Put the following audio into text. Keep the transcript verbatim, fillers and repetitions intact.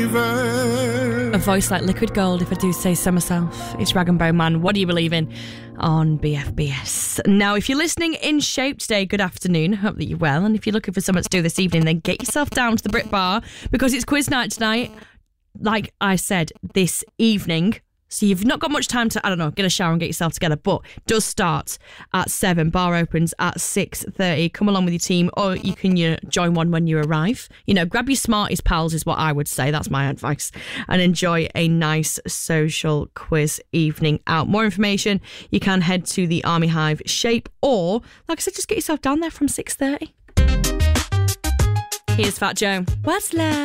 believing. A voice like liquid gold, if I do say so myself. It's Rag and Bone Man. What do you believe in? On B F B S. Now, if you're listening in Shape today, good afternoon. I hope that you're well. And if you're looking for something to do this evening, then get yourself down to the Brit Bar because it's quiz night tonight. Like I said, this evening. So you've not got much time to, I don't know, get a shower and get yourself together. But it does start at seven. Bar opens at six thirty. Come along with your team, or you can you know, join one when you arrive. You know, grab your Smarties pals is what I would say. That's my advice. And enjoy a nice social quiz evening out. More information, you can head to the Army Hive Shape, or, like I said, just get yourself down there from six thirty. Here's Fat Joe. What's love?